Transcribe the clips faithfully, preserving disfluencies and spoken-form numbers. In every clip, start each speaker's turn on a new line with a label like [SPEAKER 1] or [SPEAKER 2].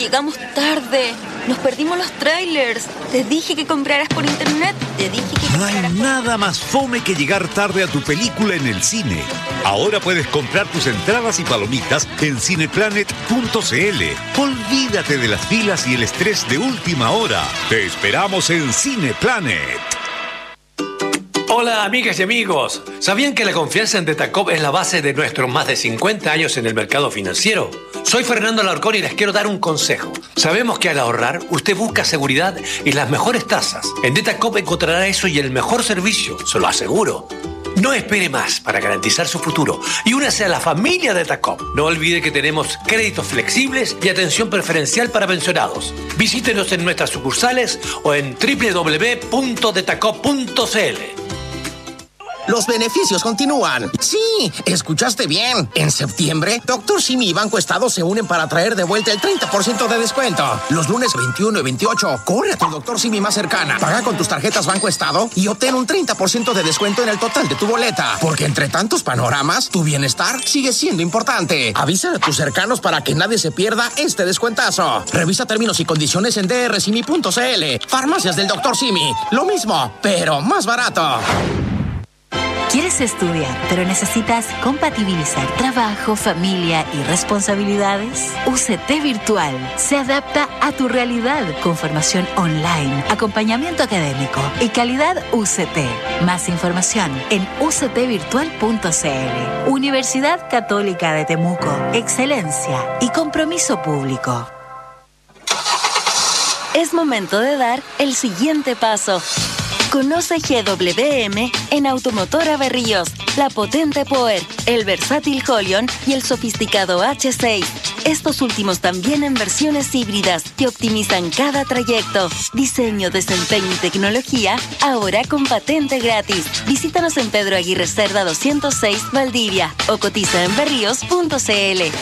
[SPEAKER 1] llegamos tarde. Nos perdimos los trailers. Te dije que compraras por internet. Te dije que
[SPEAKER 2] No hay nada más fome que llegar tarde a tu película en el cine. Ahora puedes comprar tus entradas y palomitas en cineplanet punto c l. Olvídate de las filas y el estrés de última hora. Te esperamos en Cineplanet.
[SPEAKER 3] Hola amigas y amigos, ¿sabían que la confianza en Detacop es la base de nuestros más de cincuenta años en el mercado financiero? Soy Fernando Alarcón y les quiero dar un consejo. Sabemos que al ahorrar usted busca seguridad y las mejores tasas. En Detacop encontrará eso y el mejor servicio, se lo aseguro. No espere más para garantizar su futuro y únase a la familia de Detacop. No olvide que tenemos créditos flexibles y atención preferencial para pensionados. Visítenos en nuestras sucursales o en doble u doble u doble u punto detacop punto c l.
[SPEAKER 4] Los beneficios continúan. Sí, escuchaste bien. En septiembre, Doctor Simi y Banco Estado se unen para traer de vuelta el treinta por ciento de descuento. Los lunes veintiuno y veintiocho, corre a tu Doctor Simi más cercana. Paga con tus tarjetas Banco Estado y obtén un treinta por ciento de descuento en el total de tu boleta. Porque entre tantos panoramas, tu bienestar sigue siendo importante. Avisa a tus cercanos para que nadie se pierda este descuentazo. Revisa términos y condiciones en d r simi punto c l. Farmacias del Doctor Simi. Lo mismo, pero más barato.
[SPEAKER 5] ¿Quieres estudiar, pero necesitas compatibilizar trabajo, familia y responsabilidades? U C T Virtual se adapta a tu realidad con formación online, acompañamiento académico y calidad U C T. Más información en u c t virtual punto c l. Universidad Católica de Temuco. Excelencia y compromiso público.
[SPEAKER 1] Es momento de dar el siguiente paso. Conoce G W M en Automotora Berríos, la potente Power, el versátil Holion y el sofisticado H seis. Estos últimos también en versiones híbridas que optimizan cada trayecto. Diseño, desempeño y tecnología, ahora con patente gratis. Visítanos en Pedro Aguirre Cerda doscientos seis, Valdivia, o cotiza en berríos punto c l.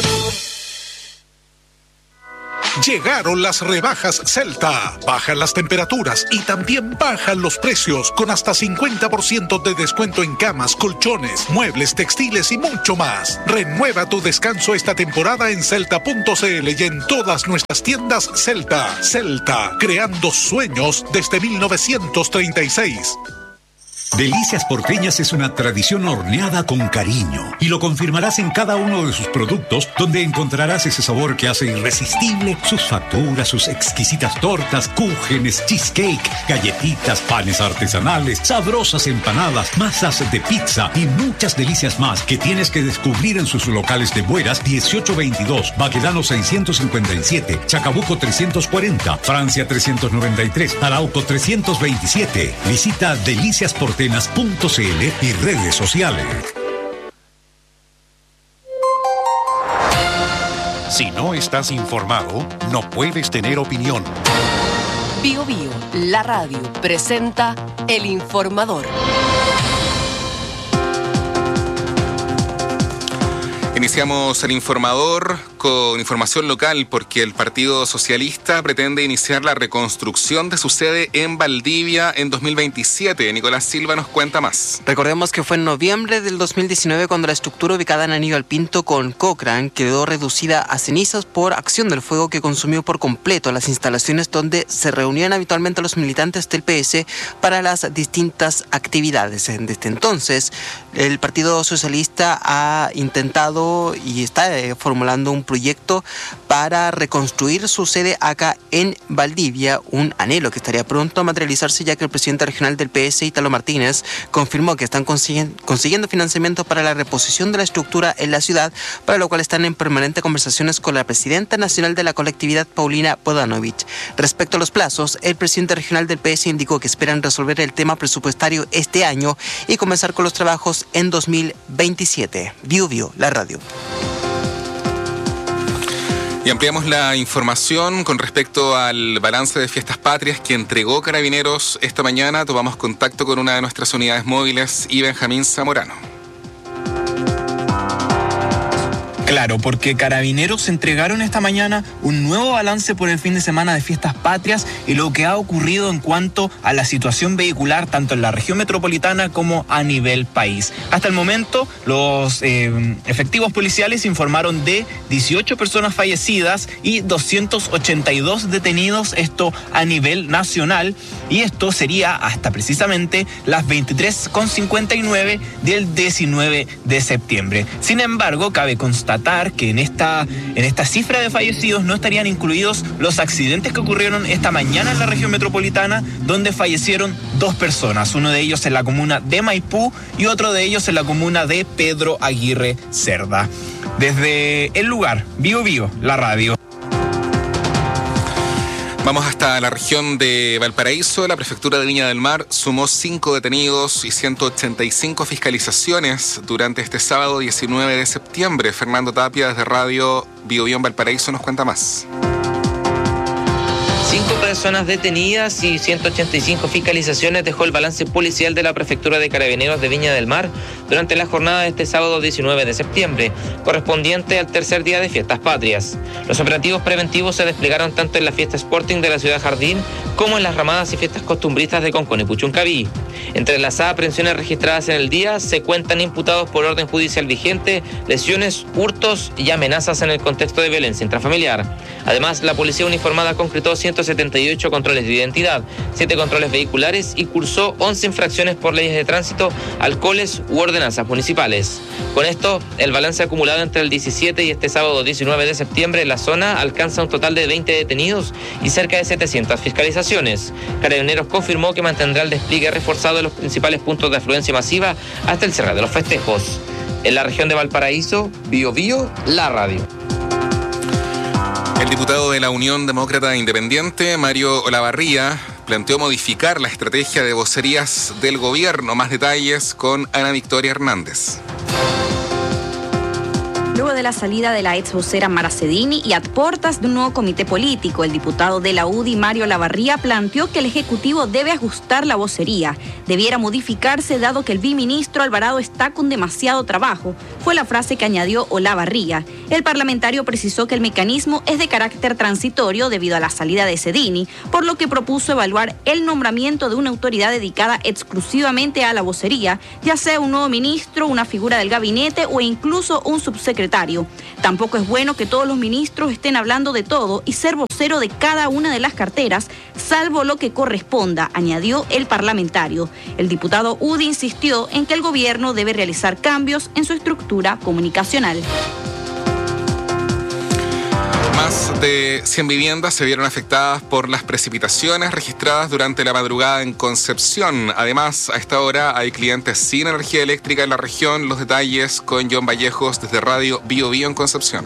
[SPEAKER 6] Llegaron las rebajas Celta. Bajan las temperaturas y también bajan los precios con hasta cincuenta por ciento de descuento en camas, colchones, muebles, textiles y mucho más. Renueva tu descanso esta temporada en celta punto c l y en todas nuestras tiendas Celta. Celta, creando sueños desde mil novecientos treinta y seis.
[SPEAKER 2] Delicias Porteñas es una tradición horneada con cariño y lo confirmarás en cada uno de sus productos, donde encontrarás ese sabor que hace irresistible sus facturas, sus exquisitas tortas, cúgenes, cheesecake, galletitas, panes artesanales, sabrosas empanadas, masas de pizza y muchas delicias más que tienes que descubrir en sus locales de Bueras dieciocho veintidós, Baquedano seiscientos cincuenta y siete, Chacabuco trescientos cuarenta, Francia trescientos noventa y tres, Arauco trescientos veintisiete. Visita Delicias Porteñas punto c l y redes sociales.
[SPEAKER 7] Si no estás informado, no puedes tener opinión.
[SPEAKER 8] Bio Bio, la radio, presenta El Informador.
[SPEAKER 9] Iniciamos El Informador con información local porque el Partido Socialista pretende iniciar la reconstrucción de su sede en Valdivia en dos mil veintisiete. Nicolás Silva nos cuenta más.
[SPEAKER 10] Recordemos que fue en noviembre del dos mil diecinueve cuando la estructura ubicada en Aníbal Pinto con Cochrane quedó reducida a cenizas por acción del fuego que consumió por completo las instalaciones donde se reunían habitualmente los militantes del P S para las distintas actividades. Desde entonces, el Partido Socialista ha intentado y está eh, formulando un proyecto para reconstruir su sede acá en Valdivia, un anhelo que estaría pronto a materializarse, ya que el presidente regional del P S, Italo Martínez, confirmó que están consiguen, consiguiendo financiamiento para la reposición de la estructura en la ciudad, para lo cual están en permanente conversaciones con la presidenta nacional de la colectividad, Paulina Bodanovich. Respecto a los plazos, el presidente regional del P S indicó que esperan resolver el tema presupuestario este año y comenzar con los trabajos en dos mil veintisiete. Bio Bio, la radio.
[SPEAKER 9] Y ampliamos la información con respecto al balance de Fiestas Patrias que entregó Carabineros esta mañana. Tomamos contacto con una de nuestras unidades móviles y Benjamín Zamorano.
[SPEAKER 11] Claro, porque Carabineros entregaron esta mañana un nuevo balance por el fin de semana de Fiestas Patrias y lo que ha ocurrido en cuanto a la situación vehicular tanto en la región metropolitana como a nivel país. Hasta el momento, los eh, efectivos policiales informaron de dieciocho personas fallecidas y doscientos ochenta y dos detenidos, esto a nivel nacional, y esto sería hasta precisamente las veintitrés con cincuenta y nueve del diecinueve de septiembre. Sin embargo, cabe constatar que en esta, en esta cifra de fallecidos no estarían incluidos los accidentes que ocurrieron esta mañana en la región metropolitana, donde fallecieron dos personas, uno de ellos en la comuna de Maipú y otro de ellos en la comuna de Pedro Aguirre Cerda. Desde el lugar, Bío Bío, la radio.
[SPEAKER 9] Vamos hasta la región de Valparaíso. La prefectura de Viña del Mar sumó cinco detenidos y ciento ochenta y cinco fiscalizaciones durante este sábado diecinueve de septiembre. Fernando Tapia, desde Radio Bío Bío en Valparaíso, nos cuenta más.
[SPEAKER 12] Cinco personas detenidas y ciento ochenta y cinco fiscalizaciones dejó el balance policial de la Prefectura de Carabineros de Viña del Mar durante la jornada de este sábado diecinueve de septiembre, correspondiente al tercer día de Fiestas Patrias. Los operativos preventivos se desplegaron tanto en la fiesta Sporting de la Ciudad Jardín como en las ramadas y fiestas costumbristas de Concón y Puchuncaví. Entre las aprehensiones registradas en el día se cuentan imputados por orden judicial vigente, lesiones, hurtos y amenazas en el contexto de violencia intrafamiliar. Además, la policía uniformada concretó ciento setenta y ocho controles de identidad, siete controles vehiculares y cursó once infracciones por leyes de tránsito, alcoholes u ordenanzas municipales. Con esto, el balance acumulado entre el diecisiete y este sábado diecinueve de septiembre en la zona alcanza un total de veinte detenidos y cerca de setecientas fiscalizaciones. Carabineros confirmó que mantendrá el despliegue reforzado en los principales puntos de afluencia masiva hasta el cierre de los festejos. En la región de Valparaíso, Bío Bío, la radio.
[SPEAKER 9] El diputado de la Unión Demócrata Independiente, Mario Olavarría, planteó modificar la estrategia de vocerías del gobierno. Más detalles con Ana Victoria Hernández.
[SPEAKER 13] Luego de la salida de la ex vocera Mara Cedini y a portas de un nuevo comité político, el diputado de la U D I, Mario Olavarría, planteó que el Ejecutivo debe ajustar la vocería. Debiera modificarse dado que el viceministro Alvarado está con demasiado trabajo, fue la frase que añadió Olavarría. El parlamentario precisó que el mecanismo es de carácter transitorio debido a la salida de Cedini, por lo que propuso evaluar el nombramiento de una autoridad dedicada exclusivamente a la vocería, ya sea un nuevo ministro, una figura del gabinete o incluso un subsecretario. Tampoco es bueno que todos los ministros estén hablando de todo y ser vocero de cada una de las carteras, salvo lo que corresponda, añadió el parlamentario. El diputado U D I insistió en que el gobierno debe realizar cambios en su estructura comunicacional.
[SPEAKER 9] Más de cien viviendas se vieron afectadas por las precipitaciones registradas durante la madrugada en Concepción. Además, a esta hora hay clientes sin energía eléctrica en la región. Los detalles con John Vallejos desde Radio Bío Bío en Concepción.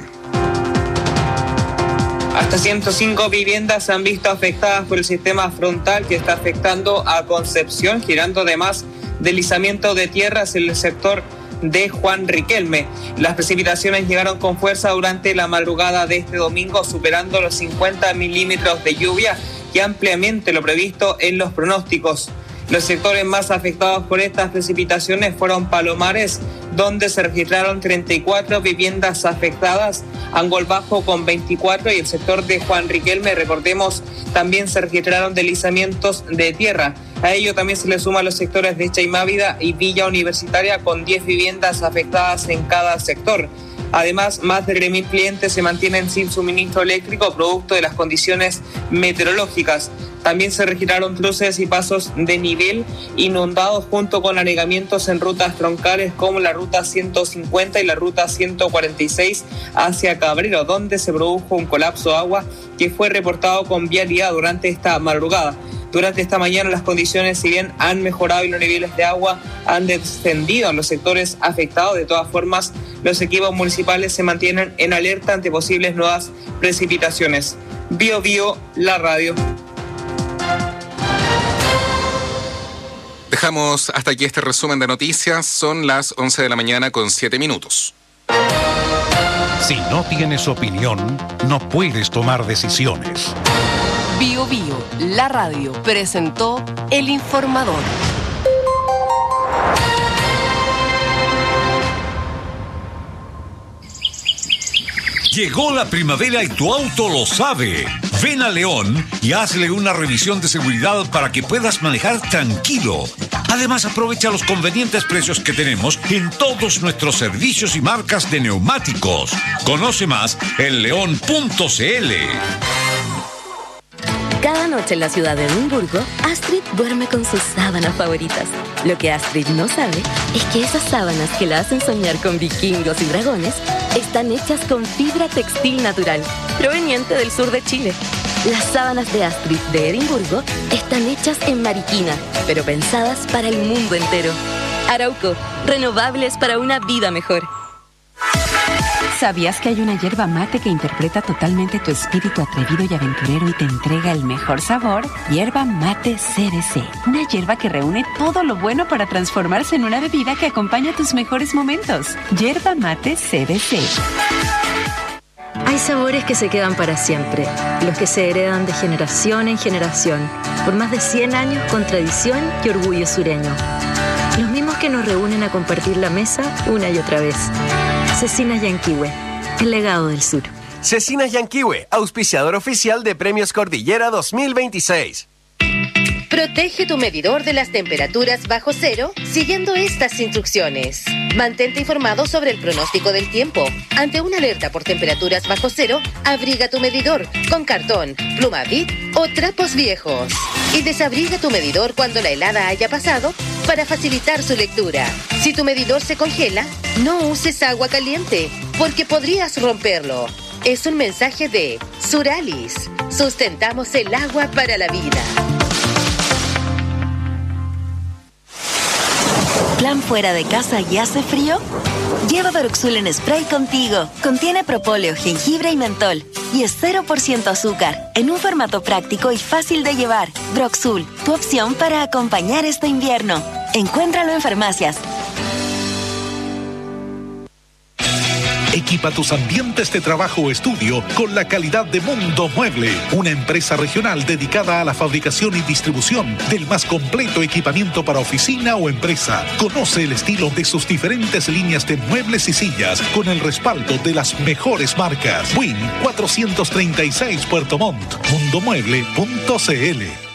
[SPEAKER 14] Hasta ciento cinco viviendas se han visto afectadas por el sistema frontal que está afectando a Concepción, girando además deslizamiento de tierras en el sector de Juan Riquelme. Las precipitaciones llegaron con fuerza durante la madrugada de este domingo, superando los cincuenta milímetros de lluvia y ampliamente lo previsto en los pronósticos. Los sectores más afectados por estas precipitaciones fueron Palomares, donde se registraron treinta y cuatro viviendas afectadas, Angol Bajo con veinticuatro y el sector de Juan Riquelme, recordemos, también se registraron deslizamientos de tierra. A ello también se le suman los sectores de Chaimávida y Villa Universitaria con diez viviendas afectadas en cada sector. Además, más de tres mil clientes se mantienen sin suministro eléctrico producto de las condiciones meteorológicas. También se registraron cruces y pasos de nivel inundados junto con anegamientos en rutas troncales como la ruta ciento cincuenta y la ruta ciento cuarenta y seis hacia Cabrero, donde se produjo un colapso de agua que fue reportado con vialidad durante esta madrugada. Durante esta mañana las condiciones, si bien han mejorado y los niveles de agua han descendido en los sectores afectados, de todas formas los equipos municipales se mantienen en alerta ante posibles nuevas precipitaciones. Bío Bío, la radio.
[SPEAKER 9] Dejamos hasta aquí este resumen de noticias. Son las once de la mañana con siete minutos.
[SPEAKER 7] Si no tienes opinión, no puedes tomar decisiones.
[SPEAKER 8] Bío Bío, la radio, presentó El Informador.
[SPEAKER 2] Llegó la primavera y tu auto lo sabe. Ven a León y hazle una revisión de seguridad para que puedas manejar tranquilo. Además, aprovecha los convenientes precios que tenemos en todos nuestros servicios y marcas de neumáticos. Conoce más en león punto c l.
[SPEAKER 15] Cada noche en la ciudad de Edimburgo, Astrid duerme con sus sábanas favoritas. Lo que Astrid no sabe es que esas sábanas que la hacen soñar con vikingos y dragones están hechas con fibra textil natural, proveniente del sur de Chile. Las sábanas de Astrid de Edimburgo están hechas en Mariquina, pero pensadas para el mundo entero. Arauco, renovables para una vida mejor.
[SPEAKER 16] ¿Sabías que hay una yerba mate que interpreta totalmente tu espíritu atrevido y aventurero y te entrega el mejor sabor? Yerba mate C B C. Una yerba que reúne todo lo bueno para transformarse en una bebida que acompaña tus mejores momentos. Yerba mate C B C.
[SPEAKER 17] Hay sabores que se quedan para siempre, los que se heredan de generación en generación, por más de cien años con tradición y orgullo sureño. Los mismos que nos reúnen a compartir la mesa una y otra vez. Cecinas Yanquihue, el legado del sur.
[SPEAKER 18] Cecinas Yanquihue, auspiciador oficial de Premios Cordillera dos mil veintiséis.
[SPEAKER 19] Protege tu medidor de las temperaturas bajo cero siguiendo estas instrucciones. Mantente informado sobre el pronóstico del tiempo. Ante una alerta por temperaturas bajo cero, abriga tu medidor con cartón, pluma Bic o trapos viejos. Y desabriga tu medidor cuando la helada haya pasado para facilitar su lectura. Si tu medidor se congela, no uses agua caliente porque podrías romperlo. Es un mensaje de Suralis. Sustentamos el agua para la vida.
[SPEAKER 1] ¿Plan fuera de casa y hace frío? Lleva Broxul en spray contigo. Contiene propóleo, jengibre y mentol. Y es cero por ciento azúcar, en un formato práctico y fácil de llevar. Broxul, tu opción para acompañar este invierno. Encuéntralo en farmacias.
[SPEAKER 6] Equipa tus ambientes de trabajo o estudio con la calidad de Mundo Mueble, una empresa regional dedicada a la fabricación y distribución del más completo equipamiento para oficina o empresa. Conoce el estilo de sus diferentes líneas de muebles y sillas con el respaldo de las mejores marcas. Win cuatrocientos treinta y seis Puerto Montt, mundo mueble punto c l.